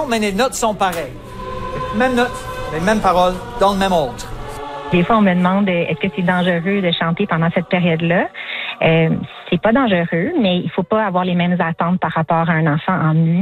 mais les notes sont pareilles. Même notes, les mêmes paroles, dans le même ordre. Des fois, on me demande est-ce que c'est dangereux de chanter pendant cette période-là? C'est pas dangereux, mais il faut pas avoir les mêmes attentes par rapport à un enfant en nu.